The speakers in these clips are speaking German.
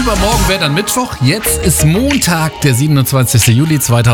Übermorgen wäre dann Mittwoch. Jetzt ist Montag, der 27. Juli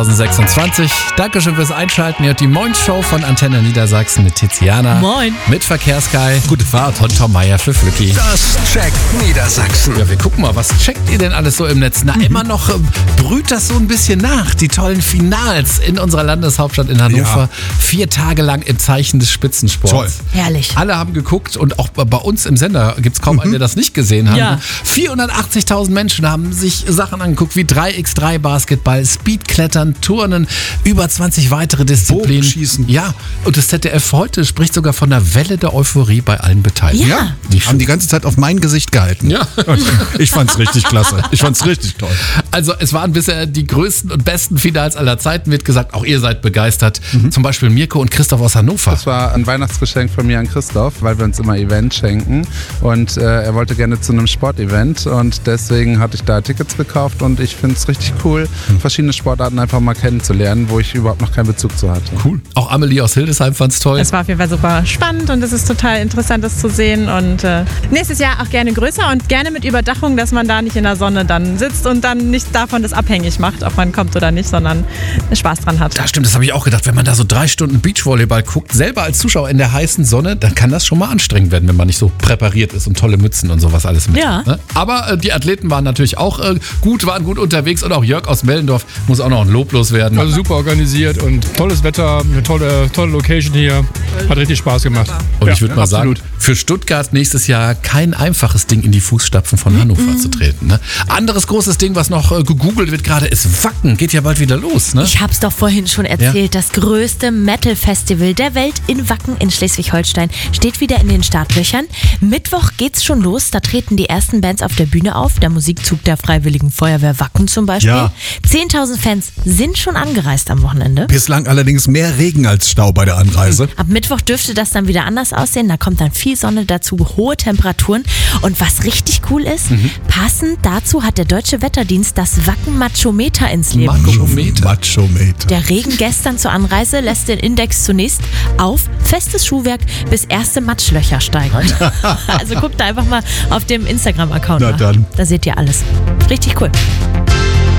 2026. Dankeschön fürs Einschalten. Ihr hört die Moin-Show von Antenne Niedersachsen mit Tiziana. Moin. Mit Verkehrsguy. Gute Fahrt. Und Tom Meier für Flücki. Das checkt Niedersachsen. Ja, wir gucken mal, was checkt ihr denn alles so im Netz? Na, immer noch brüht das so ein bisschen nach. Die tollen Finals in unserer Landeshauptstadt in Hannover. Ja. 4 Tage lang im Zeichen des Spitzensports. Toll. Herrlich. Alle haben geguckt und auch bei uns im Sender gibt es kaum einen, der das nicht gesehen hat. Ja. 480.000 Menschen haben sich Sachen angeguckt wie 3x3 Basketball, Speedklettern, Turnen, über 20 weitere Disziplinen. Bogenschießen. Ja, und das ZDF heute spricht sogar von einer Welle der Euphorie bei allen Beteiligten. Ja. Die haben die ganze Zeit auf mein Gesicht gehalten. Ja. Ich fand's richtig klasse. Ich fand's richtig toll. Also es waren bisher die größten und besten Finals aller Zeiten, wird gesagt. Auch ihr seid begeistert. Zum Beispiel Mirko und Christoph aus Hannover. Das war ein Weihnachtsgeschenk von mir an Christoph, weil wir uns immer Events schenken. Und er wollte gerne zu einem Sportevent und deswegen hatte ich da Tickets gekauft und ich finde es richtig cool, verschiedene Sportarten einfach mal kennenzulernen, wo ich überhaupt noch keinen Bezug zu hatte. Cool. Auch Amelie aus Hildesheim fand's toll. Es war auf jeden Fall super spannend und es ist total interessant, das zu sehen. Und nächstes Jahr auch gerne größer und gerne mit Überdachung, dass man da nicht in der Sonne dann sitzt und dann nicht davon das abhängig macht, ob man kommt oder nicht, sondern Spaß dran hat. Ja, stimmt, das habe ich auch gedacht. Wenn man da so 3 Stunden Beachvolleyball guckt, selber als Zuschauer in der heißen Sonne, dann kann das schon mal anstrengend werden, wenn man nicht so präpariert ist und tolle Mützen und sowas alles mit. Ja. Ne? Aber die Athleten waren natürlich auch waren gut unterwegs und auch Jörg aus Mellendorf muss auch noch ein Lob loswerden. Also super organisiert und tolles Wetter, eine tolle Location hier. Hat richtig Spaß gemacht. Und ich würde mal sagen, für Stuttgart nächstes Jahr kein einfaches Ding in die Fußstapfen von Hannover zu treten. Ne? Anderes großes Ding, was noch gegoogelt wird gerade, ist Wacken. Geht ja bald wieder los. Ne? Ich hab's doch vorhin schon erzählt. Das größte Metal-Festival der Welt in Wacken in Schleswig-Holstein steht wieder in den Startlöchern. Mittwoch geht's schon los. Da treten die ersten Bands auf der Bühne auf. Der Musikzug der Freiwilligen Feuerwehr Wacken zum Beispiel. Ja. 10.000 Fans sind schon angereist am Wochenende. Bislang allerdings mehr Regen als Stau bei der Anreise. Ab Mittwoch dürfte das dann wieder anders aussehen. Da kommt dann viel Sonne dazu, hohe Temperaturen. Und was richtig cool ist, passend dazu hat der Deutsche Wetterdienst das Wacken-Machometer ins Leben gerufen. Machometer. Der Regen gestern zur Anreise lässt den Index zunächst auf festes Schuhwerk bis erste Matschlöcher steigen. Also guckt da einfach mal auf dem Instagram-Account Na nach. dann. Da seht ihr alles. Richtig cool.